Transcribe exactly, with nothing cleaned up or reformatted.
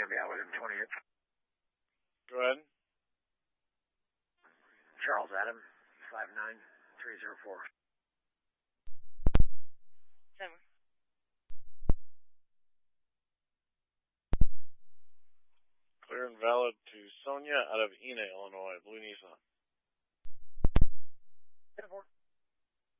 Sonia, be out within twenty-eight. Go ahead. Charles Adam, five nine three zero four. Summer. Clear and valid to Sonia out of Enay, Illinois, Blue Nissan. ten four.